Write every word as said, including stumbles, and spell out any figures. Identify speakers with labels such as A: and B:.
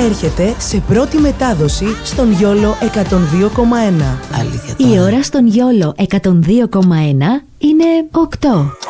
A: έρχεται σε πρώτη μετάδοση στον Γιόλο εκατόν δύο κόμμα ένα.
B: Αλήθεια
C: τώρα. Η ώρα στον Γιόλο εκατόν δύο κόμμα ένα είναι οκτώ.